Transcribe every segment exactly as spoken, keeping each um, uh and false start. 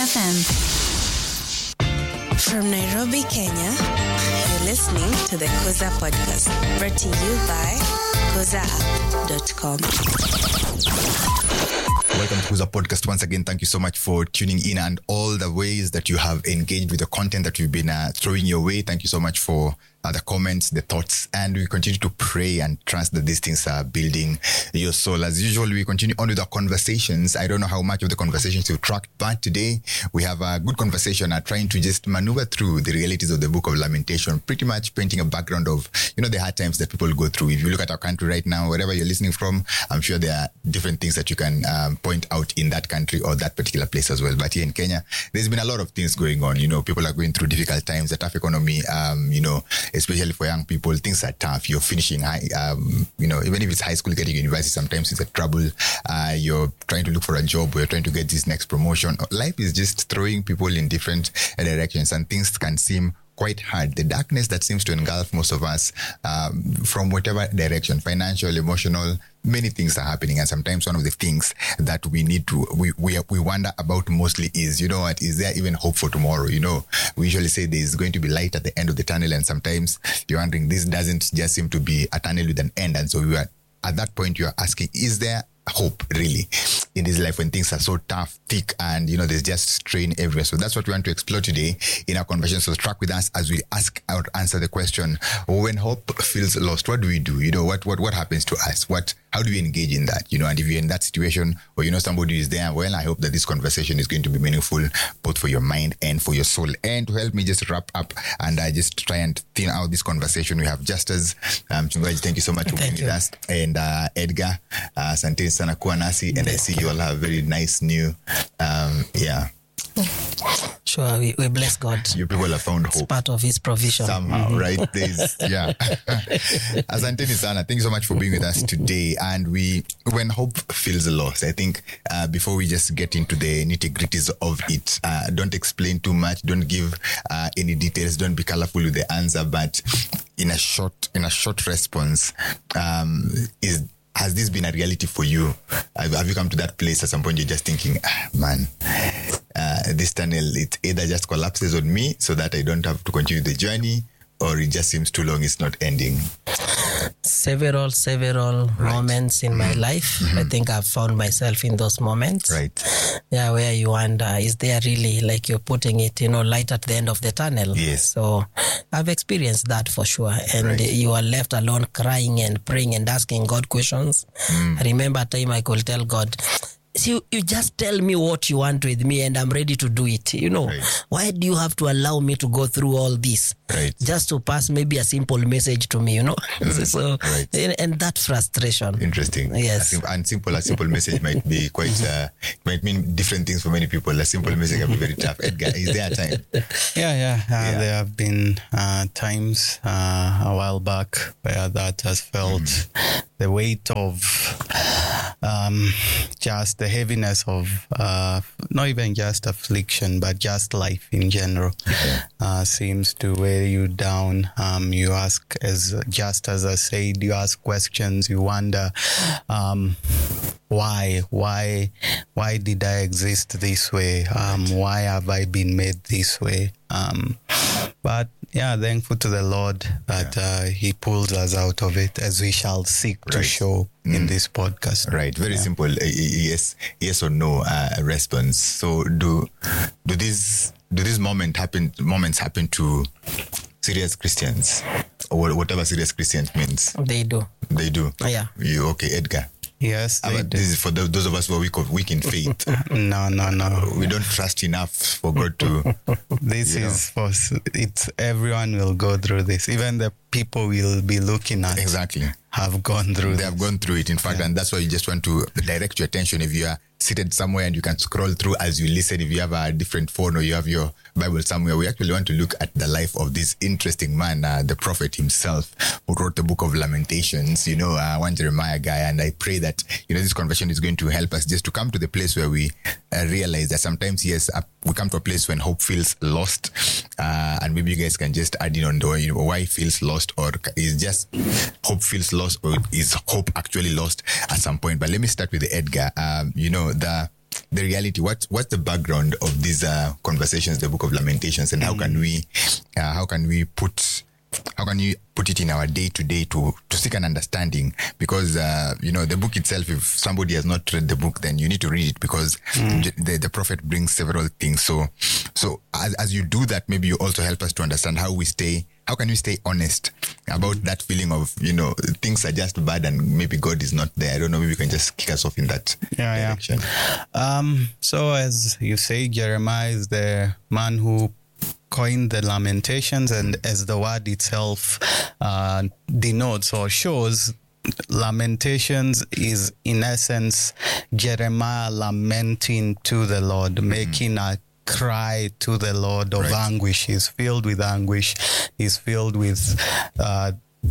F M. From Nairobi, Kenya, you're listening to the Koza Podcast, brought to you by koza app dot com. Welcome to Koza Podcast once again. Thank you so much for tuning in and all the ways that you have engaged with the content that we've been uh, throwing your way. Thank you so much for uh, the comments, the thoughts, and we continue to pray and trust that these things are building your soul. As usual, we continue on with our conversations. I don't know how much of the conversations you tracked, but today we have a good conversation uh, trying to just maneuver through the realities of the book of Lamentation, pretty much painting a background of, you know, the hard times that people go through. If you look at our country right now, wherever you're listening from, I'm sure there are different things that you can um, point out in that country or that particular place as well. But here in Kenya, there's been a lot of things going on. You know, people are going through difficult times, the tough economy, um, you know, especially for young people, things are tough. You're finishing high, um, you know, even if it's high school, getting university, sometimes it's a trouble. Uh, you're trying to look for a job, or you're trying to get this next promotion. Life is just throwing people in different directions, and things can seem quite hard. The darkness that seems to engulf most of us um, from whatever direction, financial, emotional, many things are happening. And sometimes one of the things that we need to, we, we, we wonder about mostly is, you know what, is there even hope for tomorrow? You know, we usually say there's going to be light at the end of the tunnel. And sometimes you're wondering, this doesn't just seem to be a tunnel with an end. And so you are, at that point, you are asking, is there hope really in this life when things are so tough, thick, and you know there's just strain everywhere? So that's what we want to explore today in our conversation. So track with us as we ask or answer the question: when hope feels lost, what do we do? You know, what what what happens to us? What how do we engage in that? You know, and if you're in that situation, or you know somebody is there, well, I hope that this conversation is going to be meaningful both for your mind and for your soul. And to help me just wrap up and I uh, just try and thin out this conversation, we have Justus um, Chungaji. Thank you so much for being with us, and uh, Edgar uh, Santini sana kuwa nasi, and I see you all have very nice new um yeah Sure, we, we bless God. You people have found hope. It's part of His provision. Somehow, mm-hmm. Right? There's, yeah. Asanteni sana. Thank you so much for being with us today. And we, when hope feels lost, I think uh, before we just get into the nitty-gritties of it, uh, don't explain too much. Don't give uh, any details. Don't be colorful with the answer. But in a short, in a short response, um, is has this been a reality for you? Have, have you come to that place at some point you're just thinking, ah, man, uh, this tunnel, it either just collapses on me so that I don't have to continue the journey, or it just seems too long, it's not ending? Several, several right. moments in my life. Mm-hmm. I think I've found myself in those moments. Right. Yeah, where you wonder, is there really, like you're putting it, you know, light at the end of the tunnel? Yes. So I've experienced that for sure. And right. you are left alone crying and praying and asking God questions. Mm. I remember a time I could tell God, you, you just tell me what you want with me and I'm ready to do it. You know, right. Why do you have to allow me to go through all this? Right. Just to pass maybe a simple message to me, you know? Mm. so, right. and, and that frustration. Interesting. Yes. A sim- and simple, a simple message might be quite, uh, might mean different things for many people. A simple message can be very tough. Edgar, is there a time? Yeah, yeah. Uh, yeah. There have been uh, times uh, a while back where that has felt mm. the weight of um, just the heaviness of uh, not even just affliction, but just life in general uh, seems to weigh you down. Um, you ask, as just as I said, you ask questions. You wonder um, why, why, why did I exist this way? Um, why have I been made this way? Um, but yeah, thankful to the Lord that yeah. uh, He pulls us out of it, as we shall seek right. to show mm. in this podcast. Right, very yeah. simple. Uh, yes, yes or no uh, response. So, do do these do these moment happen? Moments happen to serious Christians, or whatever serious Christians means? They do. They do. Yeah. You okay, Edgar? Yes, uh, this is for the, those of us who are weak, of, weak in faith. no, no, no. We don't trust enough for God to. This is know. for it's everyone will go through this. Even the people will be looking at. Exactly. Have gone through. They this. have gone through it. In fact, yeah. and that's why you just want to direct your attention. If you are seated somewhere and you can scroll through as you listen, if you have a different phone or you have your Bible somewhere, we actually want to look at the life of this interesting man, uh, the prophet himself, who wrote the book of Lamentations, you know, uh, one Jeremiah guy. And I pray that, you know, this conversation is going to help us just to come to the place where we uh, realize that sometimes, yes, uh, we come to a place when hope feels lost. Uh, and maybe you guys can just add in on the, you know, why it feels lost, or is just hope feels lost, or is hope actually lost at some point? But let me start with the Edgar. Um, you know, the the reality. What what's the background of these uh, conversations, the Book of Lamentations, and how mm. can we uh, how can we put how can you put it in our day to day to to seek an understanding? Because uh, you know, the book itself, if somebody has not read the book, then you need to read it, because mm. the the prophet brings several things. So so as as you do that, maybe you also help us to understand how we stay. How can we stay honest about that feeling of, you know, things are just bad and maybe God is not there? I don't know. Maybe you can just kick us off in that yeah, direction. Yeah. Um, so as you say, Jeremiah is the man who coined the Lamentations, and as the word itself uh, denotes or shows, Lamentations is in essence Jeremiah lamenting to the Lord, mm-hmm. making a cry to the Lord of right. anguish. He's filled with anguish. He's filled with uh,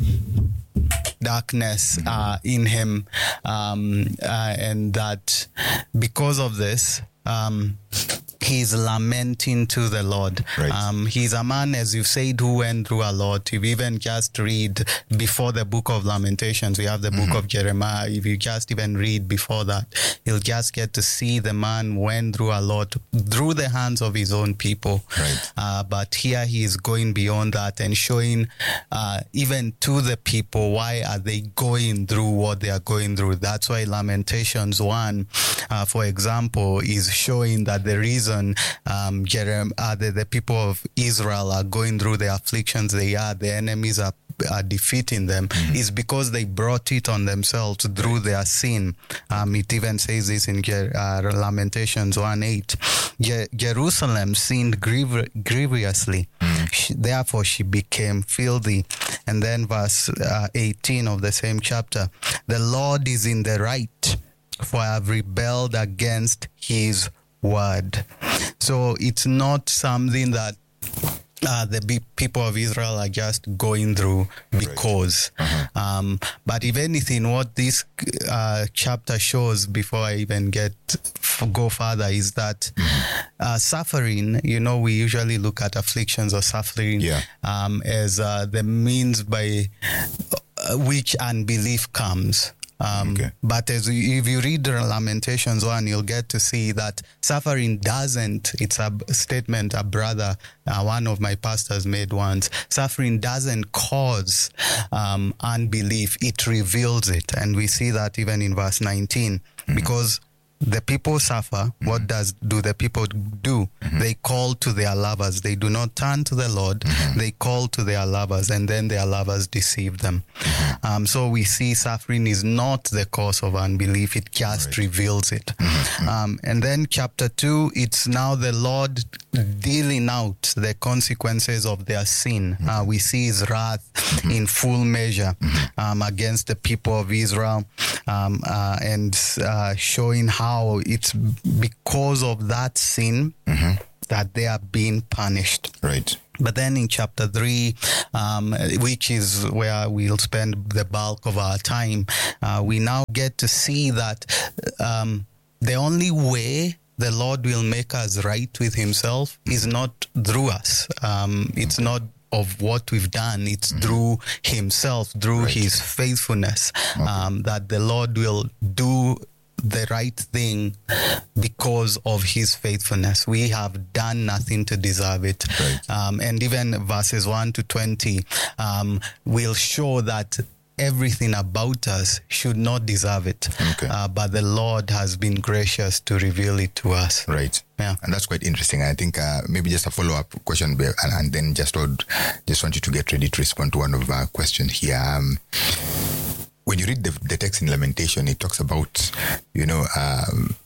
darkness uh, in him, um, uh, and that because of this, um, he's lamenting to the Lord. Right. Um, he's a man, as you said, who went through a lot. If you even just read before the Book of Lamentations, we have the mm-hmm. Book of Jeremiah. If you just even read before that, you'll just get to see the man went through a lot through the hands of his own people. Right. Uh, but here he is going beyond that and showing uh, even to the people, why are they going through what they are going through? That's why Lamentations one, uh, for example, is showing that the reason Um, Jerem, uh, the, the people of Israel are going through the afflictions they are, the enemies are, are defeating them, mm-hmm. is because they brought it on themselves through their sin. Um, it even says this in Jer- uh, Lamentations one eight. Je- Jerusalem sinned griev- grievously, mm-hmm. she, therefore she became filthy. And then verse uh, eighteen of the same chapter, the Lord is in the right, for I have rebelled against his word. So it's not something that uh, the be- people of Israel are just going through because. Right. Uh-huh. Um, but if anything, what this uh, chapter shows, before I even get go further, is that uh, suffering, you know, we usually look at afflictions or suffering yeah. um, as uh, the means by uh, which unbelief comes. Um, okay. But as you, if you read Lamentations one, you'll get to see that suffering doesn't, it's a statement a brother, uh, one of my pastors made once, suffering doesn't cause um, unbelief, it reveals it. And we see that even in verse nineteen, mm-hmm. because the people suffer. Mm-hmm. What does do the people do? Mm-hmm. They call to their lovers. They do not turn to the Lord. Mm-hmm. They call to their lovers, and then their lovers deceive them. Mm-hmm. Um, so we see suffering is not the cause of unbelief. It just right. reveals it. Mm-hmm. Um, and then chapter two, it's now the Lord dealing out the consequences of their sin. Mm-hmm. Uh, we see his wrath mm-hmm. in full measure mm-hmm. um, against the people of Israel, um, uh, and uh, showing how How it's because of that sin mm-hmm. that they are being punished. Right. But then in chapter three, um, which is where we'll spend the bulk of our time, uh, we now get to see that um, the only way the Lord will make us right with himself is not through us. Um, it's not of what we've done. It's mm-hmm. through himself, through right. his faithfulness, okay. um, that the Lord will do the right thing because of his faithfulness. We have done nothing to deserve it. Right. Um, and even verses one to twenty um, will show that everything about us should not deserve it. Okay. Uh, but the Lord has been gracious to reveal it to us. Right. Yeah. And that's quite interesting. I think uh, maybe just a follow-up question, and, and then just, just want you to get ready to respond to one of our questions here. Um, When you read the, the text in Lamentation, it talks about, you know, um,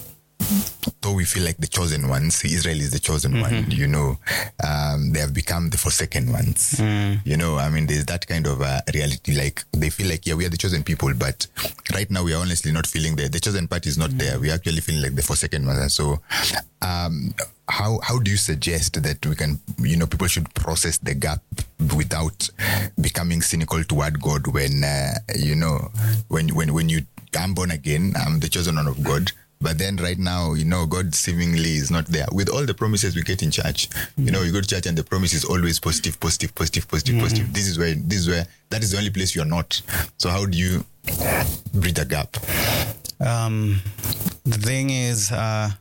though we feel like the chosen ones, Israel is the chosen mm-hmm. one, you know, um, they have become the forsaken ones. Mm. You know, I mean, there's that kind of uh, reality, like they feel like, yeah, we are the chosen people, but right now we are honestly not feeling the, the chosen part is not mm. there. We are actually feeling like the forsaken ones. And so, um, how how do you suggest that we can, you know, people should process the gap without becoming cynical toward God when, uh, you know, when, when, when you, I'm born again, I'm the chosen one of God. But then right now, you know, God seemingly is not there. With all the promises we get in church, mm-hmm. you know, you go to church and the promise is always positive, positive, positive, positive, mm-hmm. positive. This is where, this is where, that is the only place you're not. So how do you bridge the gap? Um, The thing is, uh,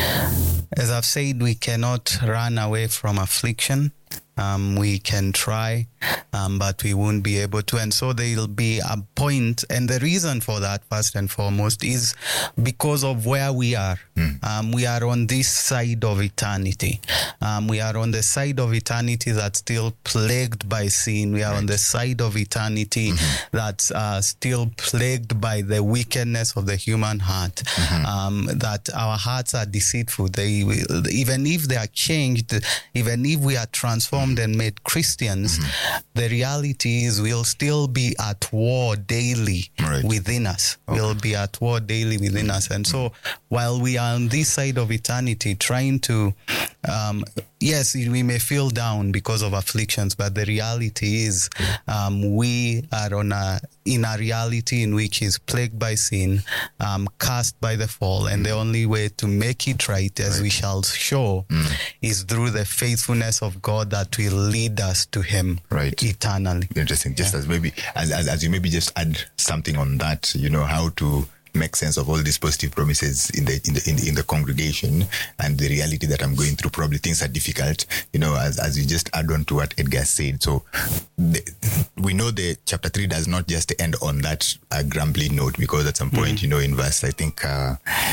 as I've said, we cannot run away from affliction. Um, we can try, um, but we won't be able to. And so there'll be a point, and the reason for that, first and foremost, is because of where we are. Mm. Um, we are on this side of eternity. Um, we are on the side of eternity that's still plagued by sin. We are right. on the side of eternity mm-hmm. that's uh, still plagued by the wickedness of the human heart. Mm-hmm. Um, that our hearts are deceitful. They will, even if they are changed, even if we are transformed and made Christians, mm-hmm. the reality is we'll still be at war daily right. within us. Okay. We'll be at war daily within mm-hmm. us. And so while we are on this side of eternity trying to, um, yes, we may feel down because of afflictions, but the reality is um, we are on a, in a reality in which is plagued by sin, um, cast by the fall. And mm-hmm. the only way to make it right, as right. we shall show, mm-hmm. is through the faithfulness of God that will lead us to Him right. eternally. Interesting. Just yeah. as maybe, as, as as you maybe just add something on that, you know, how to make sense of all these positive promises in the in the in the, in the congregation and the reality that I'm going through. Probably things are difficult, you know, as as you just add on to what Edgar said. So the, we know the chapter three does not just end on that uh, grumbly note, because at some point, mm-hmm. you know, in verse I think uh,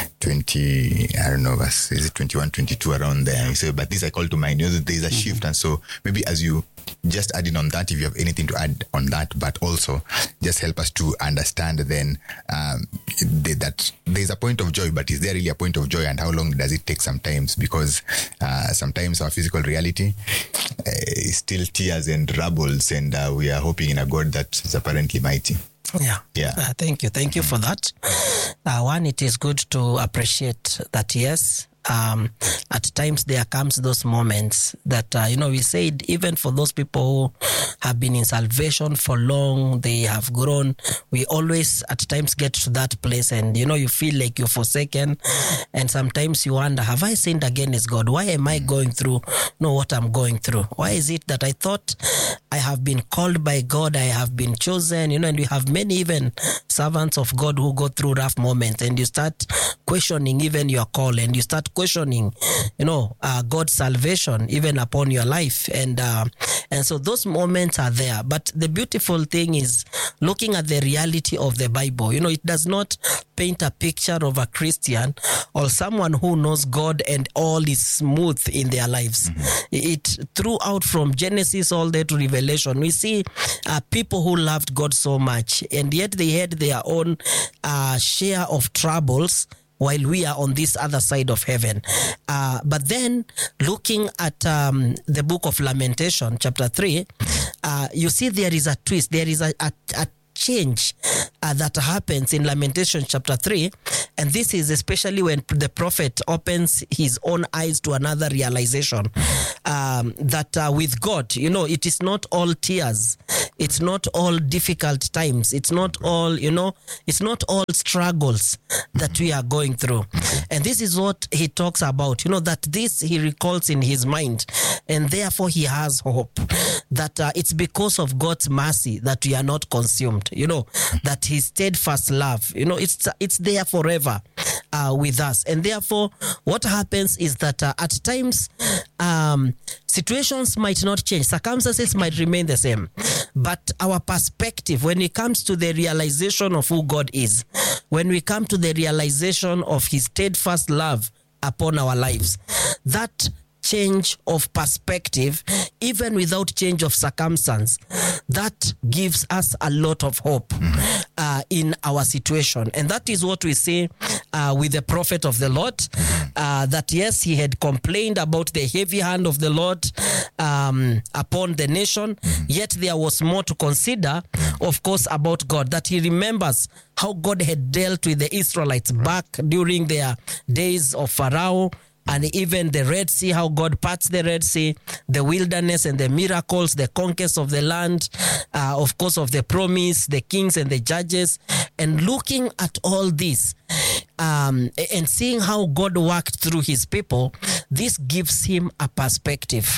twenty, I don't know, verse is it twenty-one, twenty-two around there. So, but this I call to mind. You know, there is a mm-hmm. shift, and so maybe as you just adding on that, if you have anything to add on that, but also just help us to understand then um, that there's a point of joy, but is there really a point of joy, and how long does it take sometimes? Because uh, sometimes our physical reality uh, is still tears and troubles, and uh, we are hoping in a God that is apparently mighty. Yeah. Yeah. Uh, thank you. Thank you for that. Uh, one, it is good to appreciate that, yes, Um, at times there comes those moments that, uh, you know, we said even for those people who have been in salvation for long, they have grown, we always at times get to that place and, you know, you feel like you're forsaken, and sometimes you wonder, have I sinned against God? Why am I going through no what I'm going through? Why is it that I thought I have been called by God, I have been chosen, you know, and we have many even servants of God who go through rough moments, and you start questioning even your call, and you start questioning, you know, uh, God's salvation even upon your life. And uh, and so those moments are there. But the beautiful thing is looking at the reality of the Bible. You know, it does not paint a picture of a Christian or someone who knows God and all is smooth in their lives. Mm-hmm. It throughout from Genesis all the way to Revelation, we see uh, people who loved God so much, and yet they had their own uh, share of troubles while we are on this other side of heaven. Uh, but then looking at um, the book of Lamentation, chapter three, uh, you see there is a twist. There is a, a, a change uh, that happens in Lamentation chapter three. And this is especially when the prophet opens his own eyes to another realization um, that uh, with God, you know, it is not all tears. It's not all difficult times. It's not all, you know, it's not all struggles that we are going through. And this is what he talks about, you know, that this he recalls in his mind. And therefore he has hope that uh, it's because of God's mercy that we are not consumed, you know, that his steadfast love, you know, it's it's there forever uh, with us. And therefore what happens is that uh, at times um, situations might not change, circumstances might remain the same, but our perspective when it comes to the realization of who God is, when we come to the realization of his steadfast love upon our lives, that change of perspective, even without change of circumstance, that gives us a lot of hope uh, in our situation. And that is what we see uh, with the prophet of the Lord, uh, that yes, he had complained about the heavy hand of the Lord um, upon the nation, yet there was more to consider, of course, about God, that he remembers how God had dealt with the Israelites back during their days of Pharaoh, and even the Red Sea, how God parts the Red Sea, the wilderness and the miracles, the conquest of the land, uh, of course, of the promise, the kings and the judges. And looking at all this um, and seeing how God worked through his people, this gives him a perspective.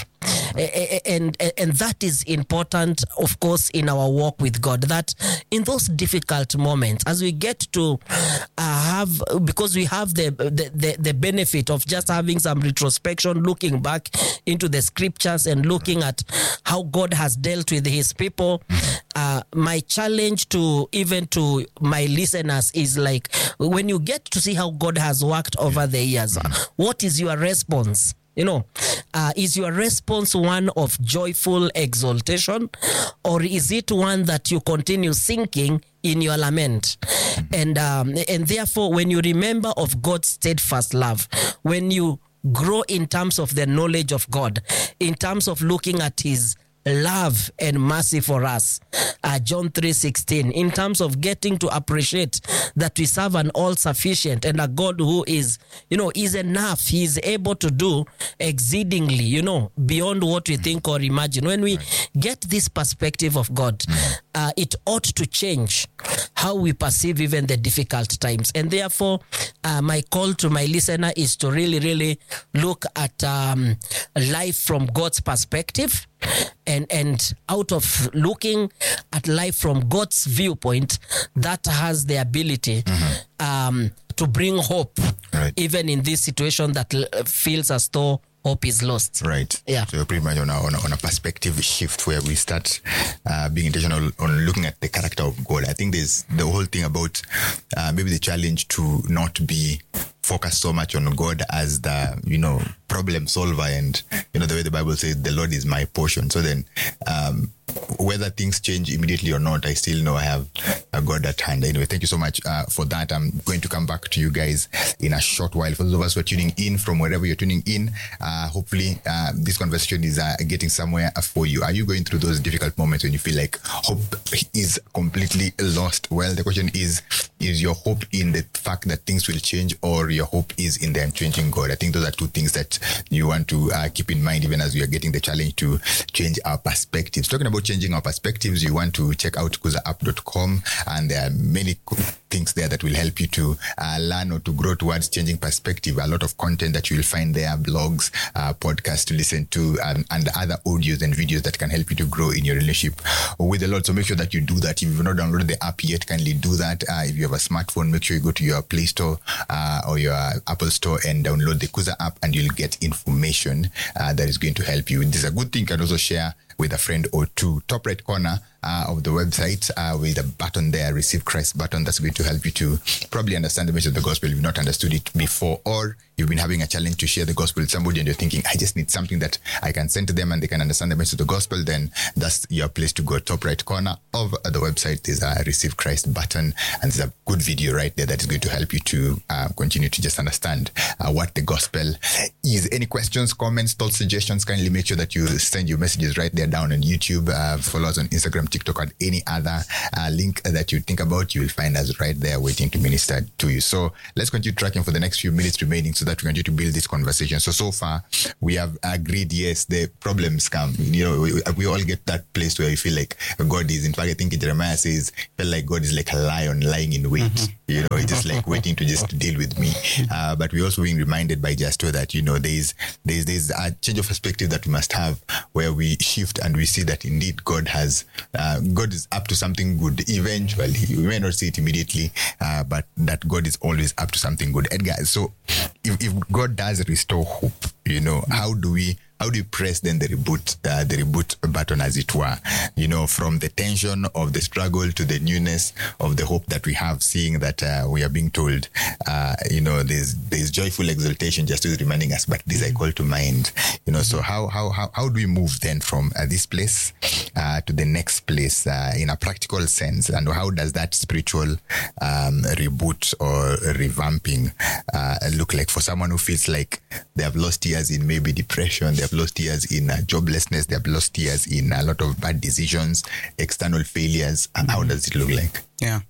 and, and and that is important, of course, in our walk with God, that in those difficult moments, as we get to uh, have, because we have the, the the the benefit of just having some retrospection, looking back into the scriptures and looking at how God has dealt with his people. Uh, my challenge to even to my listeners is like, when you get to see how God has worked over the years, what is your response? You know, uh, is your response one of joyful exaltation, or is it one that you continue sinking in your lament? And um, and therefore, when you remember of God's steadfast love, when you grow in terms of the knowledge of God, in terms of looking at his love and mercy for us, uh, John three sixteen, in terms of getting to appreciate that we serve an all-sufficient and a God who is, you know, is enough. He is able to do exceedingly, you know, beyond what we think or imagine. When we get this perspective of God, uh, it ought to change how we perceive even the difficult times. And therefore, uh, my call to my listener is to really, really look at um, life from God's perspective. And and out of looking at life from God's viewpoint, that has the ability mm-hmm. um, to bring hope, right, even in this situation that feels as though hope is lost. Right. Yeah. So pretty much on a, on a, on a perspective shift where we start uh, being intentional on looking at the character of God. I think there's the whole thing about uh, maybe the challenge to not be focused so much on God as the, you know, problem solver, and, you know, the way the Bible says, the Lord is my portion. So then, um, whether things change immediately or not, I still know I have a God at hand. Anyway, thank you so much uh, for that. I'm going to come back to you guys in a short while. For those of us who are tuning in from wherever you're tuning in, uh, hopefully uh, this conversation is uh, getting somewhere for you. Are you going through those difficult moments when you feel like hope is completely lost? Well, the question is, is your hope in the fact that things will change, or your hope is in the unchanging God? I think those are two things that you want to uh, keep in mind, even as we are getting the challenge to change our perspectives. Talking about changing our perspectives, you want to check out kuza app dot com, and there are many things there that will help you to uh, learn or to grow towards changing perspective. A lot of content that you will find there, blogs, uh, podcasts to listen to, um, and other audios and videos that can help you to grow in your relationship with the Lord. So make sure that you do that. If you've not downloaded the app yet, kindly do that. Uh, if you have a smartphone, make sure you go to your Play Store uh, or your Apple Store and download the Kuza app, and you'll get information uh, that is going to help you. This is a good thing. You can also share with a friend or two. Top right corner uh, of the website uh, with a button there, Receive Christ button. That's going to help you to probably understand the message of the gospel if you've not understood it before, or you've been having a challenge to share the gospel with somebody and you're thinking, I just need something that I can send to them and they can understand the message of the gospel. Then that's your place to go. Top right corner of the website, there's a Receive Christ button, and there's a good video right there that is going to help you to uh, continue to just understand uh, what the gospel is. Any questions, comments, thoughts, suggestions, kindly make sure that you send your messages right there down on YouTube. Uh, follow us on Instagram, TikTok, and any other uh, link that you think about. You will find us right there waiting to minister to you. So let's continue tracking for the next few minutes remaining so that we continue to build this conversation. So, so far, we have agreed, yes, the problems come. You know, we, we all get that place where you feel like God is. In fact, I think Jeremiah says, feel like God is like a lion lying in wait. Mm-hmm. You know, it's just like waiting to just deal with me. Uh, but we're also being reminded by Justo that, you know, there's, there's, there's a change of perspective that we must have, where we shift and we see that indeed God has, uh, God is up to something good eventually. We may not see it immediately, uh, but that God is always up to something good. Edgar, so if, if God does restore hope, you know, how do we, how do you press then the reboot, uh, the reboot button, as it were, you know, from the tension of the struggle to the newness of the hope that we have, seeing that uh, we are being told, uh, you know, there's there's joyful exultation, just is reminding us, but this I call to mind, you know. So how how how how do we move then from uh, this place uh, to the next place uh, in a practical sense, and how does that spiritual um, reboot or revamping uh, look like for someone who feels like they have lost years in maybe depression, they have lost years in uh, joblessness, they have lost years in a lot of bad decisions, external failures? Mm-hmm. How does it look like? Yeah.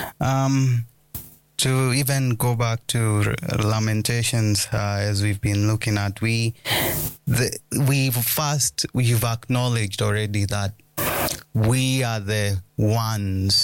Um, to even go back to Lamentations, uh, as we've been looking at, we, the, we first, we've acknowledged already that we are the ones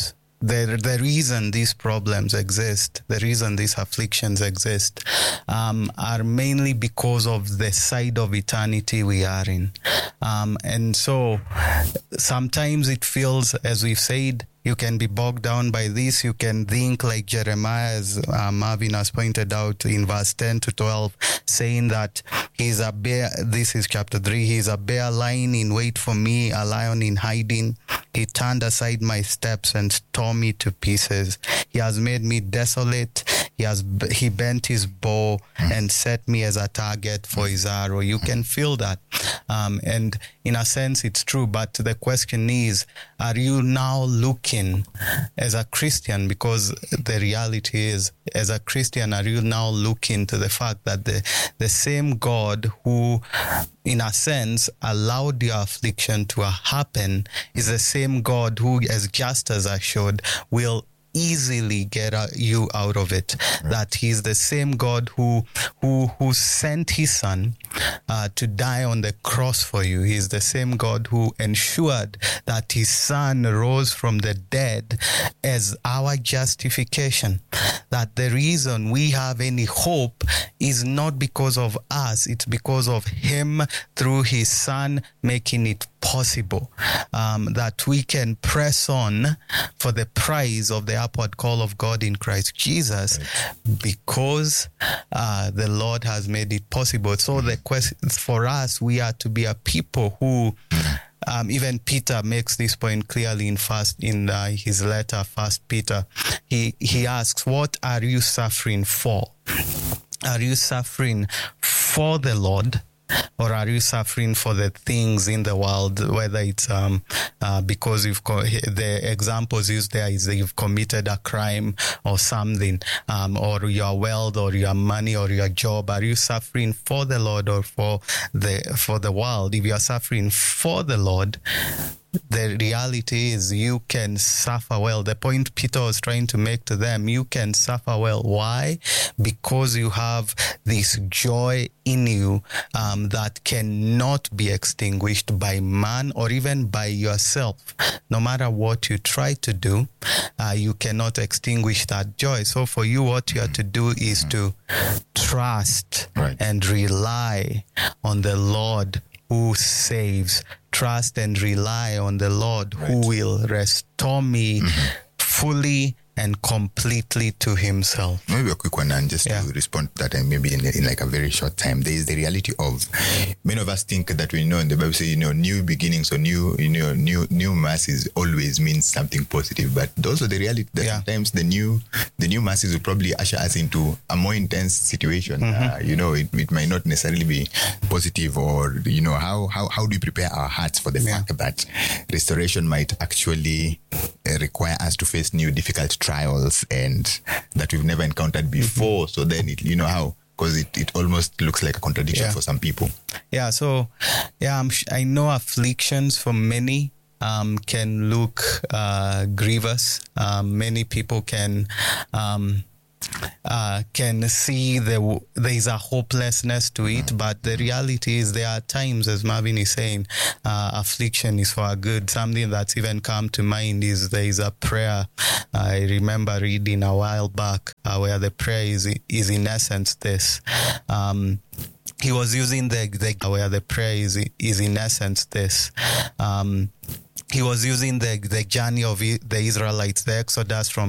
the the reason these problems exist, the reason these afflictions exist, um, are mainly because of the side of eternity we are in. Um, and so sometimes it feels, as we've said, you can be bogged down by this. You can think like Jeremiah, as uh, Marvin has pointed out in verse ten to twelve, saying that he's a bear. This is chapter three. He's a bear lying in wait for me, a lion in hiding. He turned aside my steps and tore me to pieces. He has made me desolate. He has he bent his bow and set me as a target for his arrow. You can feel that. Um, and in a sense, it's true. But the question is, are you now looking as a Christian? Because the reality is, as a Christian, are you now looking to the fact that the, the same God who, in a sense, allowed your affliction to happen is the same God who, as just as I showed, will easily get you out of it. Right. That he's the same God who who who sent his son uh, to die on the cross for you. He's the same God who ensured that his son rose from the dead as our justification. That the reason we have any hope is not because of us, it's because of him through his son making it possible, um, that we can press on for the prize of the upward call of God in Christ Jesus, right. because uh, the Lord has made it possible. So the question for us, we are to be a people who, um, even Peter makes this point clearly in first in uh, his letter, First Peter. He he asks, "What are you suffering for? Are you suffering for the Lord? Or are you suffering for the things in the world, whether it's um, uh, because you've co- the examples used there is that you've committed a crime or something, um, or your wealth or your money or your job? Are you suffering for the Lord or for the for the world? If you are suffering for the Lord, the reality is you can suffer well. The point Peter was trying to make to them, you can suffer well. Why? Because you have this joy in you um, that cannot be extinguished by man or even by yourself. No matter what you try to do, uh, you cannot extinguish that joy. So for you, what you have to do is to trust right. and rely on the Lord who saves. Trust and rely on the Lord right. who will restore me mm-hmm. fully and completely to himself. Maybe a quick one, and just yeah. to respond to that, and maybe in, in like a very short time. There is the reality of many of us think that we know, and the Bible says, you know, new beginnings or new, you know, new new masses always means something positive. But those are the reality that yeah. sometimes the new the new masses will probably usher us into a more intense situation. Mm-hmm. Uh, you know, it, it might not necessarily be positive, or you know, how how how do we prepare our hearts for the yeah. fact that restoration might actually uh, require us to face new difficult trials and that we've never encountered before. So then it, you know how, because it, it almost looks like a contradiction yeah. for some people. Yeah. So yeah, I'm, I know afflictions for many um, can look uh, grievous. Um, many people can um, uh, can see the, there is a hopelessness to it, but the reality is there are times, as Marvin is saying, uh, affliction is for our good. Something that's even come to mind is there is a prayer I remember reading a while back uh, where the prayer is, is in essence this. Um, he was using the, the where the prayer is, is in essence this. Um, he was using the, the journey of the Israelites, the Exodus from